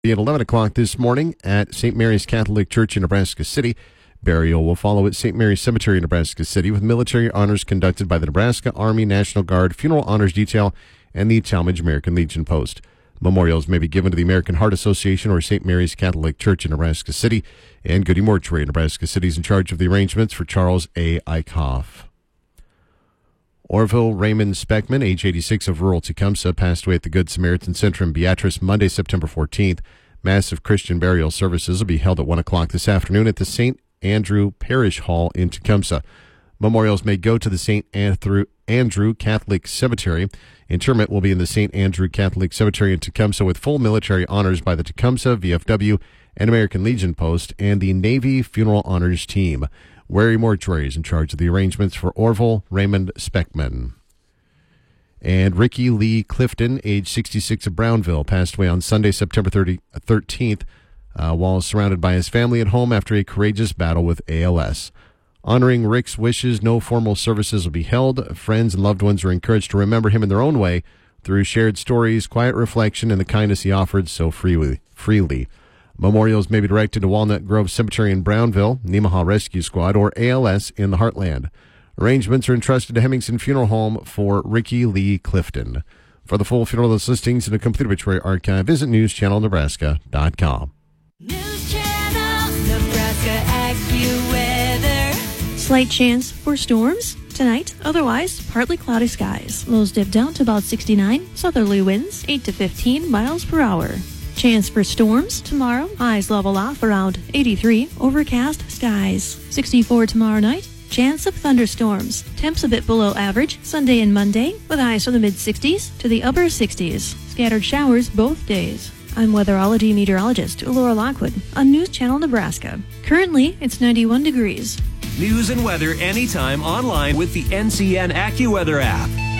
At 11 o'clock this morning at St. Mary's Catholic Church in Nebraska City. Burial will follow at St. Mary's Cemetery in Nebraska City with military honors conducted by the Nebraska Army National Guard Funeral Honors Detail and the Talmadge American Legion Post. Memorials may be given to the American Heart Association or St. Mary's Catholic Church in Nebraska City, and Goody Mortuary in Nebraska City is in charge of the arrangements for Charles A. Eichhoff. Orville Raymond Speckman, age 86, of rural Tecumseh, passed away at the Good Samaritan Center in Beatrice Monday, September 14th. Massive Christian burial services will be held at 1 o'clock this afternoon at the St. Andrew Parish Hall in Tecumseh. Memorials may go to the St. Andrew Catholic Cemetery. Interment will be in the St. Andrew Catholic Cemetery in Tecumseh with full military honors by the Tecumseh, VFW, and American Legion Post and the Navy Funeral Honors Team. Wary Mortuary is in charge of the arrangements for Orville Raymond Speckman. And Ricky Lee Clifton, age 66, of Brownville, passed away on Sunday, September 13th, while surrounded by his family at home after a courageous battle with ALS. Honoring Rick's wishes, no formal services will be held. Friends and loved ones are encouraged to remember him in their own way through shared stories, quiet reflection, and the kindness he offered so freely. Memorials may be directed to Walnut Grove Cemetery in Brownville, Nemaha Rescue Squad, or ALS in the Heartland. Arrangements are entrusted to Hemmingson Funeral Home for Ricky Lee Clifton. For the full funeral list listings and a complete obituary archive, visit newschannelnebraska.com. News Channel Nebraska AccuWeather. Slight chance for storms tonight, otherwise partly cloudy skies. Lows dip down to about 69, southerly winds 8 to 15 miles per hour. Chance for storms tomorrow, highs level off around 83, overcast skies. 64 tomorrow night, chance of thunderstorms. Temps a bit below average Sunday and Monday, with highs from the mid-60s to the upper 60s. Scattered showers both days. I'm weatherology meteorologist Laura Lockwood on News Channel Nebraska. Currently, it's 91 degrees. News and weather anytime online with the NCN AccuWeather app.